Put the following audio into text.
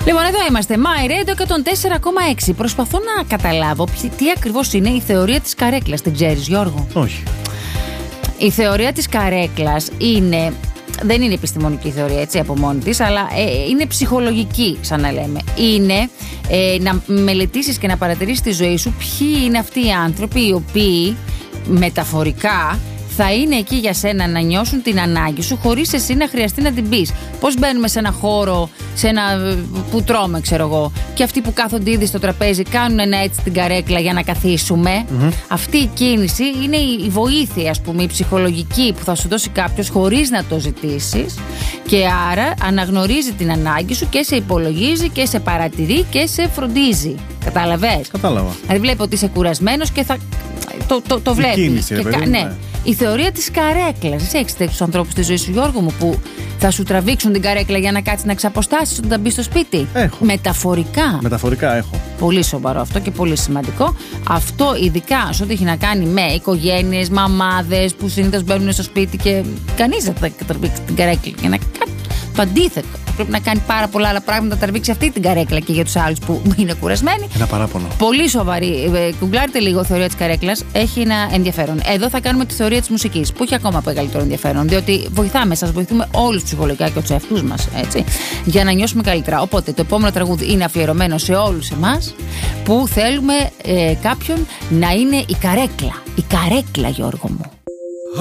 Λοιπόν, εδώ είμαστε. My Radio 104,6. Προσπαθώ να καταλάβω τι ακριβώς είναι η θεωρία της καρέκλας. Την ξέρεις, Γιώργο? Όχι. Η θεωρία της καρέκλας είναι. Δεν είναι επιστημονική θεωρία, έτσι, από μόνη της, αλλά είναι ψυχολογική, σαν να λέμε. Είναι να μελετήσεις και να παρατηρήσεις τη ζωή σου ποιοι είναι αυτοί οι άνθρωποι οι οποίοι μεταφορικά θα είναι εκεί για σένα να νιώσουν την ανάγκη σου χωρίς εσύ να χρειαστεί να την πεις. Πώς μπαίνουμε σε ένα χώρο, που τρώμε, ξέρω εγώ, και αυτοί που κάθονται ήδη στο τραπέζι κάνουν ένα έτσι την καρέκλα για να καθίσουμε. Αυτή η κίνηση είναι η βοήθεια, ας πούμε, η ψυχολογική που θα σου δώσει κάποιος χωρίς να το ζητήσεις, και άρα αναγνωρίζει την ανάγκη σου και σε υπολογίζει και σε παρατηρεί και σε φροντίζει. Κατάλαβες? Κατάλαβα. Δηλαδή βλέπει ότι είσαι κουρασμένος και θα το βλέπει. Κίνηση, ναι. Η θεωρία της καρέκλας. Εσύ έχεις τέτοιους ανθρώπους στη ζωή σου, Γιώργο μου, που θα σου τραβήξουν την καρέκλα για να κάτσεις να ξαποστάσεις όταν μπεις στο σπίτι? Έχω. Μεταφορικά. Μεταφορικά έχω. Πολύ σοβαρό αυτό και πολύ σημαντικό. Αυτό ειδικά σε ό,τι έχει να κάνει με οικογένειες, μαμάδες που συνήθως μπαίνουν στο σπίτι και κανείς δεν θα τραβήξει την καρέκλα για να κάνει το αντίθετο. Πρέπει να κάνει πάρα πολλά άλλα πράγματα να τραβήξει αυτή την καρέκλα και για τους άλλους που είναι κουρασμένοι. Ένα παράπονο. Πολύ σοβαρή. Κουγκλάρετε λίγο θεωρία της καρέκλας. Έχει ένα ενδιαφέρον. Εδώ θα κάνουμε τη θεωρία της μουσικής, που έχει ακόμα μεγαλύτερο ενδιαφέρον. Διότι σας βοηθούμε όλους ψυχολογικά και τους εαυτούς μας, έτσι, για να νιώσουμε καλύτερα. Οπότε το επόμενο τραγούδι είναι αφιερωμένο σε όλους εμάς που θέλουμε κάποιον να είναι η καρέκλα. Η καρέκλα, Γιώργο μου.